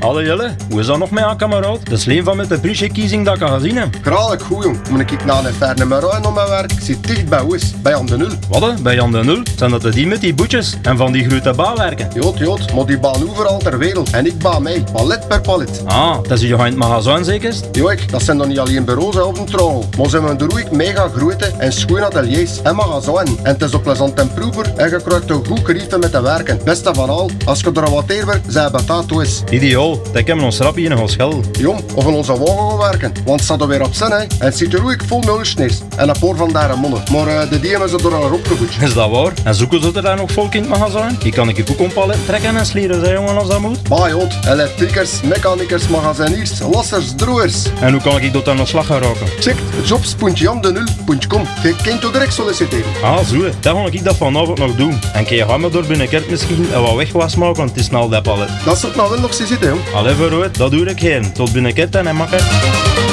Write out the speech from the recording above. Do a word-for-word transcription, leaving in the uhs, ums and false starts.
Alle Jelle, hoe is dat nog met aan kameraad? Dat is leen van met de prinsjekiezing dat ik al gezien heb. Graag goed, jong. Moet ik naar een ver nummer rijden om mijn werk? Ik zit dicht bij Oes, bij Jan de Nul. Wat, bij Jan de Nul? Zijn dat de die met die boetjes en van die grote baalwerken? Jood, jood, maar die baan overal ter wereld. En ik baan mij, palet per palet. Ah, dat is je in het magazijn zeker? Joik, dat zijn dan niet alleen bureaus hè, op een trouw. Maar ze hebben er ook mega grote en schone ateliers en magazijn. En het is ook plezant en proever en je krijgt een goed gerief met te werken. Beste van al, als je er wat teer werkt, zijn betaald is. Ideaal, dat hebben ons rapje in een schel. Jong, of in onze wagen gaan werken. Want het staat er weer op zin, hè. En het zit er ook vol nulsneers. En een paar van daar mannen. Maar uh, de die hebben ze door al opgevoed. Is dat waar? En zoeken ze er daar nog volk in het magazijn? Die kan ik ook een palet trekken en slieren, zei jongen, als dat moet. Bah, jood, elektrikers, mechanikers, magaziniers, lassers, droers. En hoe kan ik dat dan nog slag gaan raken? Check jobs punt jan de nul punt com. Je kunt er direct solliciteren. Ah, zo, dat ga ik dat vanavond nog doen. En kun je gaan me door binnenkort misschien en wat wegwas maken, want het is snel dat palet. Dat soort nou wel nog zitten, jong. Allee, vooruit, dat doe ik geen. Tot binnenkort en makker.